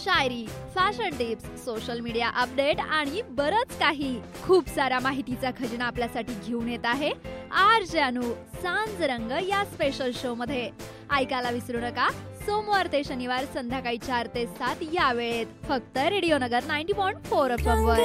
शायरी, fashion tips, social media update आणि बरंच काही. खूप सारा माहितीचा खजिना आपल्यासाठी घेऊन येत आहे आर.जे. अनु सांज रंग या स्पेशल शो मध्ये. ऐकायला विसरू नका सोमवार ते शनिवार संध्याकाळी 4 ते 7 या वेळेत फक्त रेडिओ नगर 90.4 FM वर.